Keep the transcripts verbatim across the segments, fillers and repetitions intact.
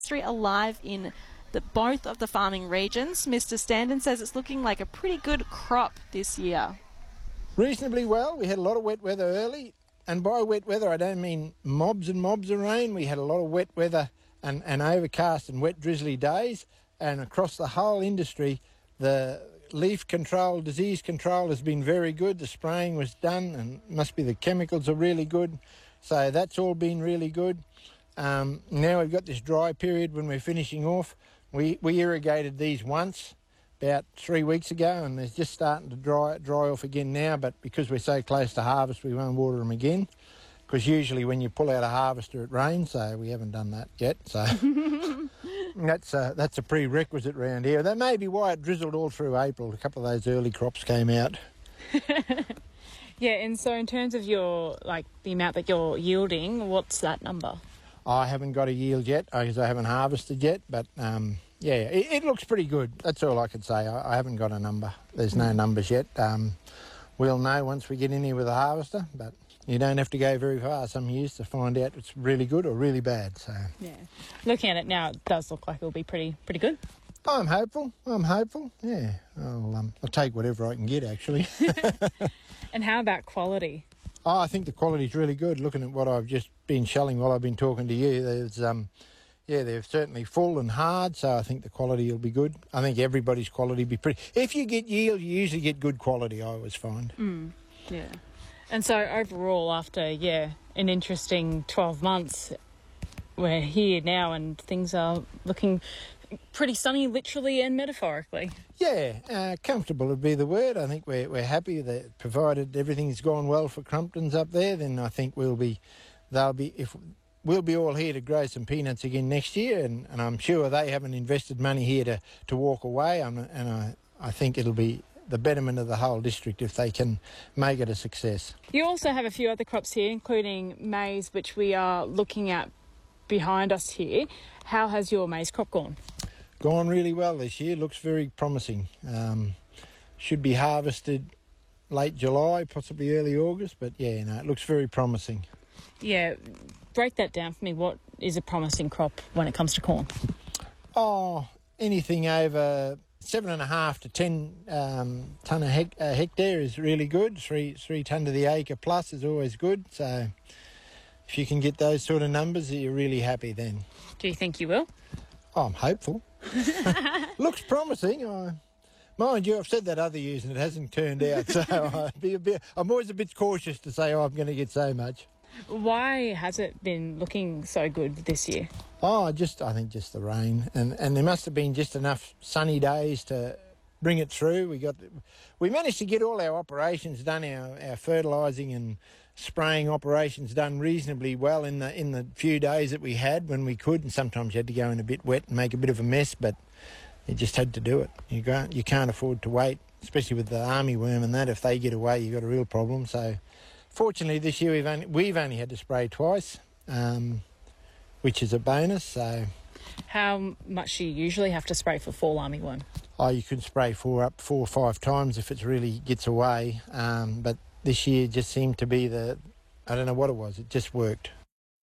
Industry alive in the, both of the farming regions. Mister Standen says it's looking like a pretty good crop this year. Reasonably well. We had a lot of wet weather early, and by wet weather I don't mean mobs and mobs of rain. We had a lot of wet weather and, and overcast and wet drizzly days, and across the whole industry the leaf control, disease control has been very good. The spraying was done, and must be the chemicals are really good, so that's all been really good. Um, now we've got this dry period when we're finishing off. We, we irrigated these once about three weeks ago, and they're just starting to dry dry off again now, but because we're so close to harvest we won't water them again, because usually when you pull out a harvester it rains, so we haven't done that yet. So that's, a, that's a prerequisite round here. That may be why it drizzled all through April. A couple of those early crops came out. Yeah, and so in terms of your, like, the amount that you're yielding, what's that number? I haven't got a yield yet because I haven't harvested yet, but um, yeah, it, it looks pretty good. That's all I can say. I, I haven't got a number. There's no numbers yet. Um, we'll know once we get in here with a harvester, but you don't have to go very far some years to find out it's really good or really bad. So yeah, looking at it now, it does look like it'll be pretty pretty good. I'm hopeful. I'm hopeful. Yeah, I'll um, I'll take whatever I can get actually. And how about quality? Oh, I think the quality's really good. Looking at what I've just been shelling while I've been talking to you, there's um, yeah, they're certainly full and hard, so I think the quality will be good. I think everybody's quality will be pretty. If you get yield, you usually get good quality, I always find. Mm, yeah. And so overall, after, yeah, an interesting twelve months, we're here now and things are looking pretty sunny, literally and metaphorically. Yeah, uh, comfortable would be the word. I think we're we're happy that provided everything's gone well for Crumptons up there, then I think we'll be, they'll be, if we'll be all here to grow some peanuts again next year, and, and I'm sure they haven't invested money here to, to walk away, I'm, and I, I think it'll be the betterment of the whole district if they can make it a success. You also have a few other crops here, including maize, which we are looking at behind us here. How has your maize crop gone? Gone really well this year. Looks very promising. Um, should be harvested late July, possibly early August, but yeah, no, it looks very promising. Yeah, break that down for me. What is a promising crop when it comes to corn? Oh, anything over seven and a half to ten um, tonne a, hec- a hectare is really good. Three three tonne to the acre plus is always good. So if you can get those sort of numbers, you're really happy then. Do you think you will? Oh, I'm hopeful. Looks promising. I, mind you, I've said that other years and it hasn't turned out. So I'd be a bit, I'm always a bit cautious to say, oh, I'm going to get so much. Why has it been looking so good this year? Oh, just I think just the rain, and and there must have been just enough sunny days to bring it through. We got, we managed to get all our operations done, our our fertilising and spraying operations done reasonably well in the in the few days that we had when we could, and sometimes you had to go in a bit wet and make a bit of a mess, but you just had to do it. You can't you can't afford to wait, especially with the armyworm and that. If they get away, you've got a real problem. So fortunately this year we've only, we've only had to spray twice, um, which is a bonus. So how much do you usually have to spray for fall armyworm? Oh, you could spray four up four or five times if it really gets away, um, but this year just seemed to be the, I don't know what it was, it just worked.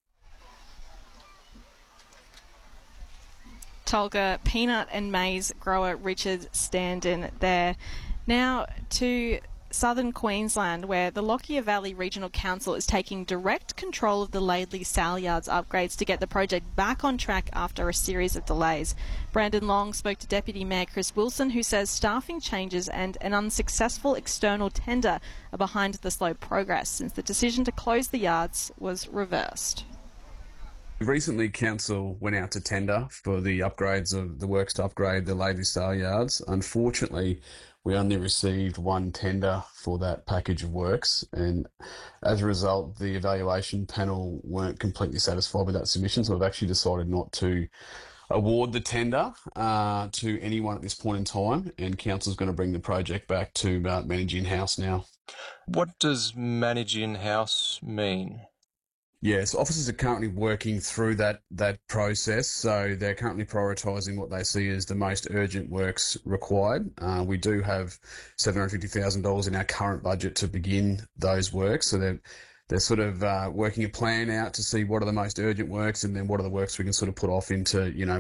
Tolga peanut and maize grower Richard Standen there. Now to southern Queensland, where the Lockyer Valley Regional Council is taking direct control of the Laidley Sale Yards upgrades to get the project back on track after a series of delays. Brandon Long spoke to Deputy Mayor Chris Wilson, who says staffing changes and an unsuccessful external tender are behind the slow progress since the decision to close the yards was reversed. Recently, Council went out to tender for the upgrades of the works to upgrade the Laidley Sale Yards. Unfortunately, we only received one tender for that package of works, and as a result, the evaluation panel weren't completely satisfied with that submission, so we've actually decided not to award the tender uh, to anyone at this point in time, and Council's going to bring the project back to uh, manage in-house now. What does manage in-house mean? Yes, officers are currently working through that that process, so they're currently prioritising what they see as the most urgent works required. Uh, we do have seven hundred fifty thousand dollars in our current budget to begin those works, so they're they're sort of uh, working a plan out to see what are the most urgent works and then what are the works we can sort of put off into, you know,